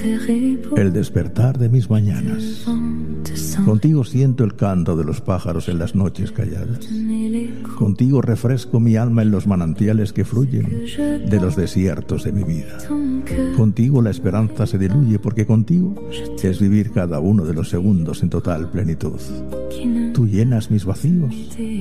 el despertar de mis mañanas. Contigo siento el canto de los pájaros en las noches calladas. Contigo refresco mi alma en los manantiales que fluyen de los desiertos de mi vida. Contigo la esperanza se diluye, porque contigo es vivir cada uno de los segundos en total plenitud. Tú llenas mis vacíos,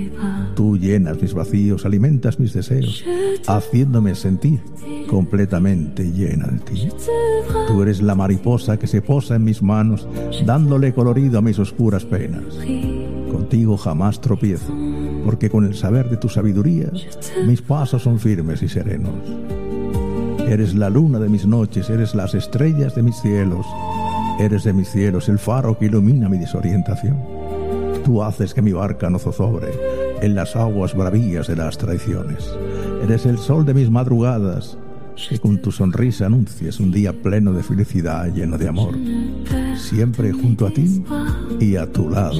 alimentas mis deseos, haciéndome sentir completamente llena de ti. Tú eres la mariposa que se posa en mis manos, dándole colorido a mis oscuras penas. Contigo jamás tropiezo, porque con el saber de tu sabiduría mis pasos son firmes y serenos. Eres la luna de mis noches, eres las estrellas de mis cielos, eres de mis cielos el faro que ilumina mi desorientación. Tú haces que mi barca no zozobre en las aguas bravías de las traiciones. Eres el sol de mis madrugadas, que con tu sonrisa anuncias un día pleno de felicidad, lleno de amor. Siempre junto a ti y a tu lado,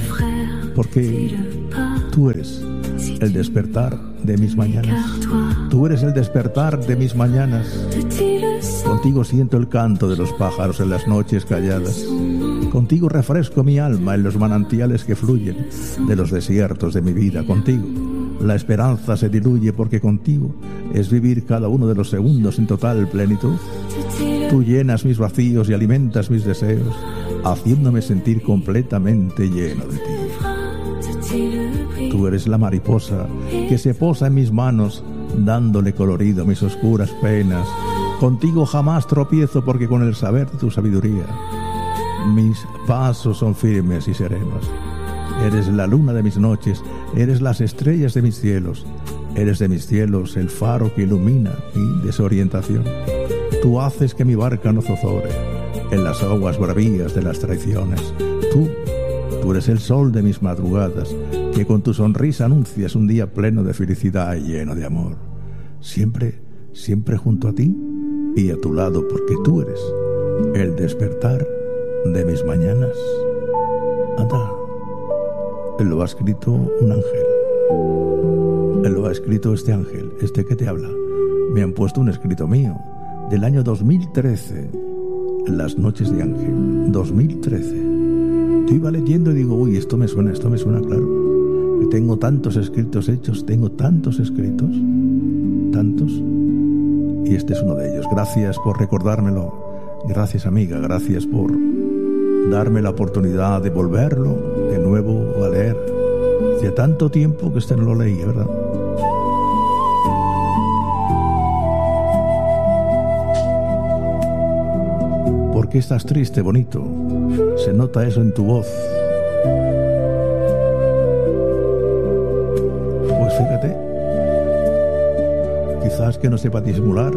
porque tú eres el despertar de mis mañanas. Tú eres el despertar de mis mañanas. Contigo siento el canto de los pájaros en las noches calladas. Contigo refresco mi alma en los manantiales que fluyen de los desiertos de mi vida. Contigo la esperanza se diluye, porque contigo es vivir cada uno de los segundos en total plenitud. Tú llenas mis vacíos y alimentas mis deseos, haciéndome sentir completamente lleno de ti. Tú eres la mariposa que se posa en mis manos, dándole colorido a mis oscuras penas. Contigo jamás tropiezo, porque con el saber de tu sabiduría mis pasos son firmes y serenos. Eres la luna de mis noches, eres las estrellas de mis cielos, eres de mis cielos el faro que ilumina mi desorientación. Tú haces que mi barca no zozobre en las aguas bravías de las traiciones. Tú eres el sol de mis madrugadas, que con tu sonrisa anuncias un día pleno de felicidad y lleno de amor. Siempre junto a ti y a tu lado, porque tú eres el despertar de mis mañanas. Anda, lo ha escrito un ángel. Lo ha escrito este ángel, este que te habla. Me han puesto un escrito mío del año 2013, Las noches de Ángel, 2013. Yo iba leyendo y digo, uy, esto me suena, claro. Que tengo tantos escritos hechos, tantos, y este es uno de ellos. Gracias por recordármelo. Gracias, amiga, gracias por darme la oportunidad de volverlo de nuevo a leer. Hacía tanto tiempo que este no lo leía, ¿verdad? ¿Por qué estás triste, bonito? Se nota eso en tu voz. Pues fíjate, quizás que no sepa disimular.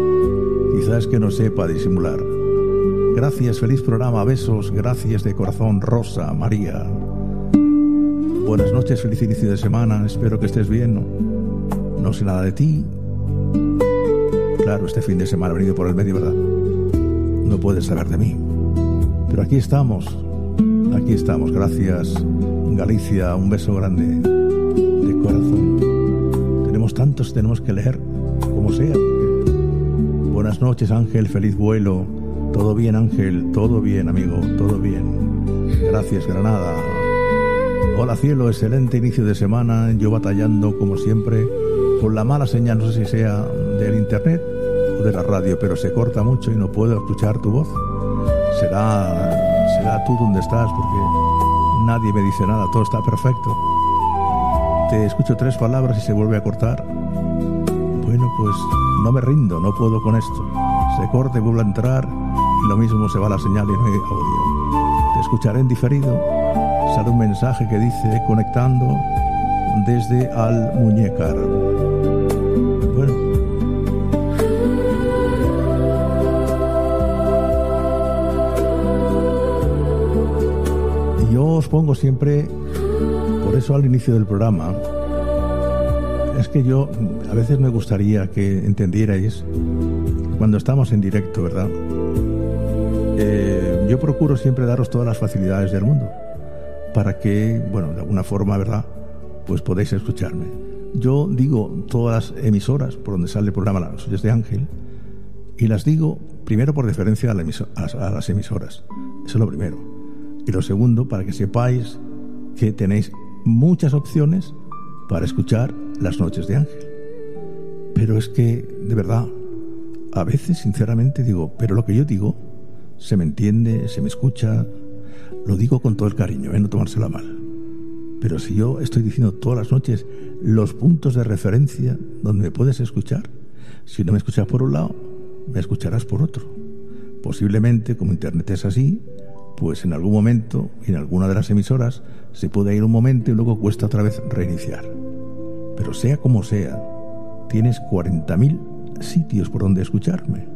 Gracias, feliz programa, besos, gracias de corazón, Rosa María. Buenas noches, feliz inicio de semana, espero que estés bien. No sé nada de ti. Claro, este fin de semana he venido por el medio, ¿verdad? No puedes saber de mí. Pero aquí estamos, gracias, Galicia, un beso grande de corazón. Tenemos que leer, como sea. Buenas noches, Ángel, feliz vuelo. Todo bien, Ángel, todo bien, amigo, todo bien. Gracias, Granada. Hola, cielo, excelente inicio de semana. Yo batallando, como siempre, con la mala señal, no sé si sea del internet o de la radio, pero se corta mucho y no puedo escuchar tu voz. Será tú donde estás, porque nadie me dice nada, todo está perfecto. Te escucho 3 palabras y se vuelve a cortar. Bueno, pues no me rindo, no puedo con esto. Se corta y vuelve a entrar y lo mismo, se va la señal y no hay audio. Te escucharé en diferido. Sale un mensaje que dice conectando desde Almuñécar. Bueno, yo os pongo siempre, por eso al inicio del programa, es que yo a veces me gustaría que entendierais cuando estamos en directo, ¿verdad? Yo procuro siempre daros todas las facilidades del mundo para que, bueno, de alguna forma, ¿verdad?, pues podéis escucharme. Yo digo todas las emisoras por donde sale el programa Las Noches de Ángel, y las digo primero por deferencia a las emisoras. Eso es lo primero. Y lo segundo, para que sepáis que tenéis muchas opciones para escuchar Las Noches de Ángel. Pero es que, de verdad, a veces, sinceramente, digo, pero lo que yo digo se me entiende, se me escucha. Lo digo con todo el cariño, no tomárselo a mal. Pero si yo estoy diciendo todas las noches los puntos de referencia donde me puedes escuchar, si no me escuchas por un lado, me escucharás por otro. Posiblemente, como Internet es así, pues en algún momento, en alguna de las emisoras, se puede ir un momento y luego cuesta otra vez reiniciar. Pero sea como sea, tienes 40.000 sitios por donde escucharme.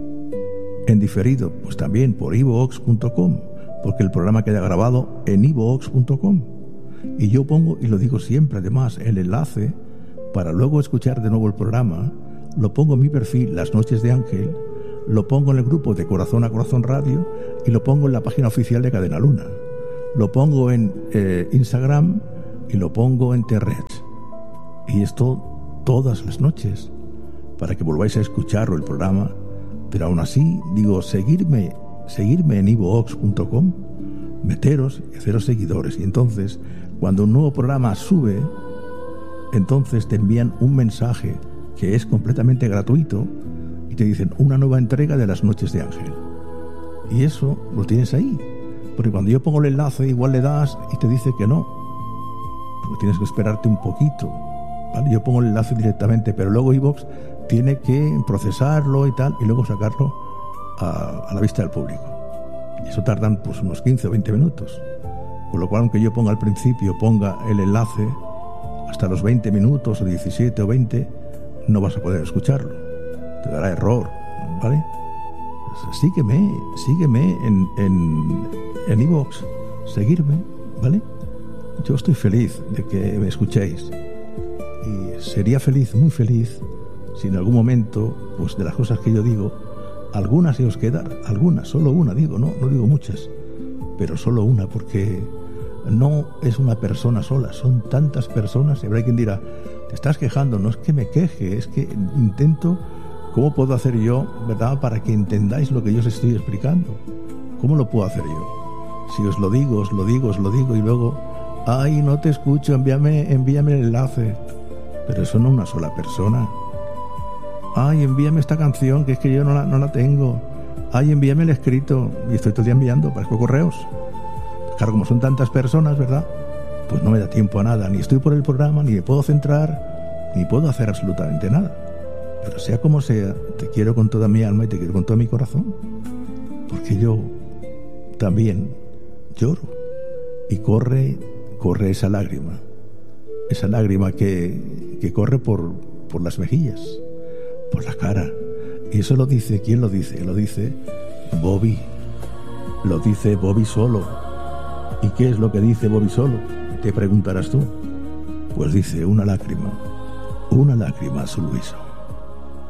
En diferido, pues también por iVoox.com, porque el programa queda grabado en iVoox.com. Y yo pongo, y lo digo siempre además, el enlace para luego escuchar de nuevo el programa, lo pongo en mi perfil Las Noches de Ángel, lo pongo en el grupo de Corazón a Corazón Radio y lo pongo en la página oficial de Cadena Luna. Lo pongo en Instagram y lo pongo en T-Reach. Y esto todas las noches, para que volváis a escucharlo el programa. Pero aún así, digo, seguirme en iVoox.com, meteros y haceros seguidores. Y entonces, cuando un nuevo programa sube, entonces te envían un mensaje que es completamente gratuito y te dicen una nueva entrega de Las Noches de Ángel. Y eso lo tienes ahí. Porque cuando yo pongo el enlace, igual le das y te dice que no. Porque tienes que esperarte un poquito. ¿Vale? Yo pongo el enlace directamente, pero luego iVoox tiene que procesarlo y tal, y luego sacarlo a la vista del público. Y eso tardan pues unos 15 o 20 minutos. Con lo cual, aunque yo ponga al principio, ponga el enlace, hasta los 20 minutos, o 17 o 20, no vas a poder escucharlo. Te dará error, ¿vale? Pues sígueme en iVoox, seguirme, ¿vale? Yo estoy feliz de que me escuchéis. Y sería feliz, muy feliz, si en algún momento, pues de las cosas que yo digo, alguna se os queda, alguna, solo una digo, no digo muchas, pero solo una, porque no es una persona sola, son tantas personas, y habrá quien dirá, te estás quejando, no es que me queje, es que intento, ¿cómo puedo hacer yo, verdad, para que entendáis lo que yo os estoy explicando? ¿Cómo lo puedo hacer yo? Si os lo digo, y luego, ay, no te escucho, envíame el enlace. Pero eso no es una sola persona. Ay, envíame esta canción, que es que yo no la tengo. Ay, envíame el escrito. Y estoy todo el día enviando, parezco correos. Claro, como son tantas personas, ¿verdad? Pues no me da tiempo a nada. Ni estoy por el programa, ni me puedo centrar, ni puedo hacer absolutamente nada. Pero sea como sea, te quiero con toda mi alma y te quiero con todo mi corazón. Porque yo también lloro. Y corre esa lágrima. Esa lágrima que corre por las mejillas, por la cara. Y eso lo dice, ¿quién lo dice? Lo dice Bobby. Lo dice Bobby solo. ¿Y qué es lo que dice Bobby solo? Te preguntarás tú. Pues dice una lágrima a su Luiso.